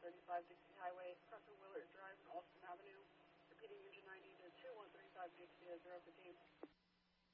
35 Dixie Highway, crossing Willard Drive and Austin Avenue. Repeating engine 90 to 2135 Dixie at 058.